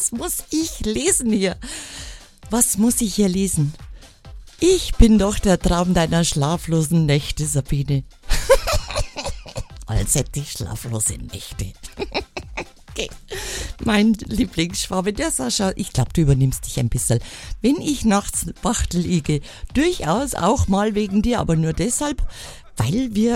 Was muss ich lesen hier? Was muss ich hier lesen? Ich bin doch der Traum deiner schlaflosen Nächte, Sabine. Als hätte ich schlaflose Nächte. Okay. Mein Lieblingsschwabe, der Sascha, ich glaube, du übernimmst dich ein bisschen. Wenn ich nachts wach liege, durchaus auch mal wegen dir, aber nur deshalb, weil wir